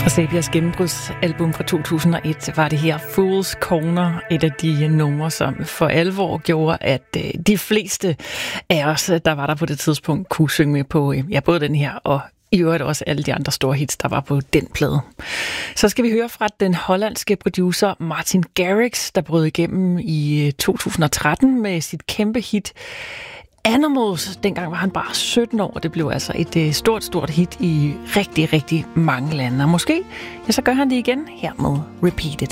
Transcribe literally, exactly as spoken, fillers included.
Sabias gennembrudsalbum fra to tusind og et var det her Fool's Corner, et af de numre, som for alvor gjorde, at de fleste af os, der var der på det tidspunkt, kunne synge med på ja, både den her og i øvrigt også alle de andre store hits, der var på den plade. Så skal vi høre fra den hollandske producer Martin Garrix, der brød igennem i to tusind og tretten med sit kæmpe hit Animals. Dengang var han bare sytten år, og det blev altså et stort, stort hit i rigtig, rigtig mange lande. Og måske, ja, så gør han det igen her med Repeated.